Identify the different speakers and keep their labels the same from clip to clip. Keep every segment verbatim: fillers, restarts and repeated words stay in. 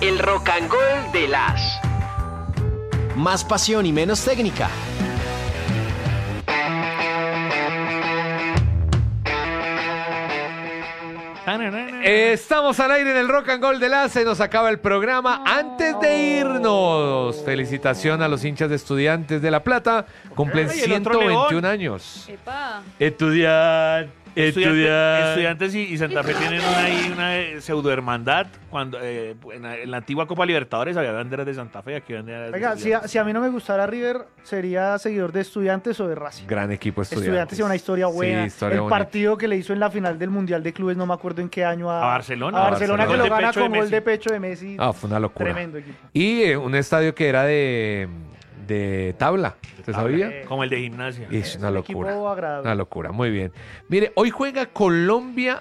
Speaker 1: El Rock and Roll de las.
Speaker 2: Más pasión y menos técnica.
Speaker 3: Estamos al aire en el Rock and Roll de las. Se nos acaba el programa. Antes de irnos, felicitación a los hinchas de Estudiantes de La Plata. Cumplen
Speaker 4: Ay, el otro
Speaker 3: ciento veintiún
Speaker 4: León.
Speaker 3: años.
Speaker 5: Epa.
Speaker 3: Estudiantes.
Speaker 4: Estudiante- estudiantes y, y Santa Fe tienen una, ahí una eh, pseudohermandad. Cuando eh, en, la, en la antigua Copa Libertadores había banderas de Santa Fe, aquí banderas de
Speaker 6: Oiga, si a,
Speaker 4: Estudiantes.
Speaker 6: si a mí no me gustara River, sería seguidor de Estudiantes o de Racing.
Speaker 3: Gran equipo Estudiantes.
Speaker 6: Estudiantes tiene una historia buena.
Speaker 3: Sí, historia
Speaker 6: el
Speaker 3: bonita.
Speaker 6: partido que le hizo en la final del Mundial de Clubes, no me acuerdo en qué año. A,
Speaker 4: A Barcelona.
Speaker 6: A Barcelona,
Speaker 3: A
Speaker 6: que
Speaker 3: Barcelona.
Speaker 6: lo
Speaker 4: Gol de
Speaker 6: gana
Speaker 4: pecho de
Speaker 6: con gol
Speaker 4: Messi.
Speaker 6: de pecho de Messi.
Speaker 3: Ah, fue una locura.
Speaker 6: Tremendo equipo.
Speaker 3: Y eh, un estadio que era de, de tabla. ¿Usted sabía?
Speaker 6: Eh,
Speaker 4: Como el de gimnasia.
Speaker 3: Es una
Speaker 6: un
Speaker 3: locura.
Speaker 6: equipo agradable.
Speaker 3: Una locura, muy bien. Mire, hoy juega Colombia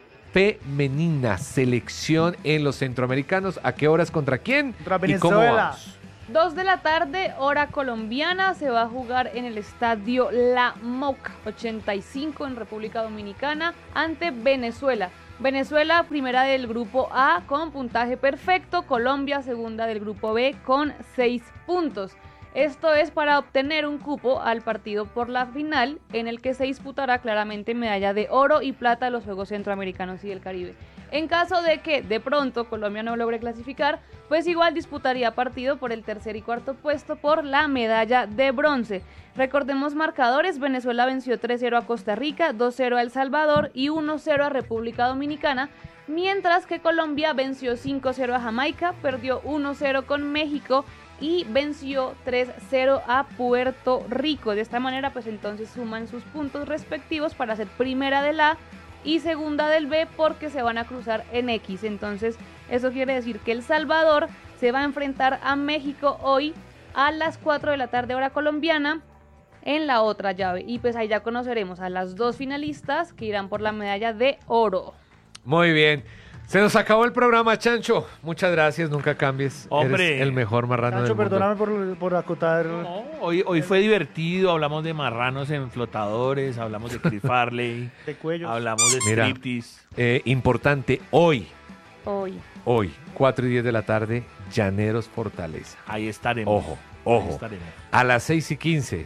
Speaker 3: femenina, selección en los centroamericanos. ¿A qué horas contra quién?
Speaker 6: Contra
Speaker 3: ¿Y cómo
Speaker 6: Venezuela.
Speaker 3: vamos?
Speaker 5: Dos de la tarde, hora colombiana, se va a jugar en el estadio La Moca, ochenta y cinco en República Dominicana, ante Venezuela. Venezuela, primera del grupo A con puntaje perfecto, Colombia, segunda del grupo B con seis puntos. Esto es para obtener un cupo al partido por la final, en el que se disputará claramente medalla de oro y plata de los Juegos Centroamericanos y del Caribe. En caso de que de pronto Colombia no logre clasificar, pues igual disputaría partido por el tercer y cuarto puesto por la medalla de bronce. Recordemos marcadores: Venezuela venció tres cero a Costa Rica, dos cero a El Salvador y uno cero a República Dominicana, mientras que Colombia venció cinco cero a Jamaica, perdió uno cero con México y venció tres cero a Puerto Rico. De esta manera, pues entonces suman sus puntos respectivos para ser primera del A y segunda del B, porque se van a cruzar en X. Entonces, eso quiere decir que El Salvador se va a enfrentar a México hoy a las cuatro de la tarde hora colombiana en la otra llave. Y pues ahí ya conoceremos a las dos finalistas que irán por la medalla de oro.
Speaker 3: Muy bien. Se nos acabó el programa, Chancho. Muchas gracias, nunca cambies.
Speaker 4: Hombre.
Speaker 3: Eres el mejor marrano
Speaker 6: Nacho,
Speaker 3: del mundo.
Speaker 6: perdóname por, por acotar.
Speaker 4: No, hoy, hoy fue divertido, hablamos de marranos en flotadores, hablamos de Chris Farley,
Speaker 6: De cuellos.
Speaker 4: hablamos de
Speaker 3: Mira.
Speaker 4: striptease.
Speaker 3: Eh, importante, hoy,
Speaker 5: Hoy.
Speaker 3: hoy, cuatro y diez de la tarde, Llaneros Fortaleza.
Speaker 4: Ahí estaremos.
Speaker 3: Ojo,
Speaker 4: Ahí
Speaker 3: ojo.
Speaker 4: estaremos.
Speaker 3: A las seis y quince,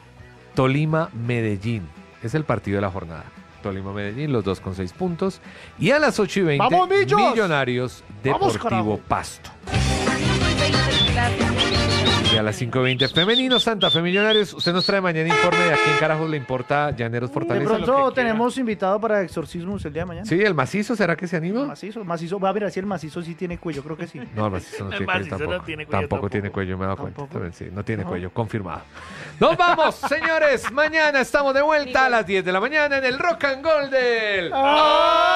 Speaker 3: Tolima Medellín. Es el partido de la jornada. Tolima Medellín, los dos con seis puntos. Y a las ocho y veinte,
Speaker 6: ¡Vamos, Millos!
Speaker 3: Millonarios
Speaker 6: ¡Vamos,
Speaker 3: Deportivo
Speaker 6: carajo!
Speaker 3: Pasto. Y a las cinco y veinte, femenino Santa Fe Millonarios. Usted nos trae mañana informe de a quién carajos le importa Llaneros
Speaker 6: De
Speaker 3: Fortaleza.
Speaker 4: lo que
Speaker 6: pronto
Speaker 4: quiera.
Speaker 6: tenemos invitado para Exorcismos el día de mañana.
Speaker 3: Sí, el macizo, ¿será que se anima?
Speaker 6: Macizo, macizo. Va a ver si el macizo sí tiene cuello, creo que sí.
Speaker 3: No, el macizo no
Speaker 4: El
Speaker 3: tiene cuello
Speaker 4: macizo no
Speaker 3: tampoco.
Speaker 4: tiene cuello
Speaker 3: tampoco,
Speaker 4: tampoco.
Speaker 3: tiene cuello, me he dado cuenta.
Speaker 6: ¿Tampoco?
Speaker 3: También, sí, no tiene
Speaker 6: No.
Speaker 3: cuello, confirmado. Nos vamos, señores. Mañana estamos de vuelta a las diez de la mañana en el Rock and Roll del...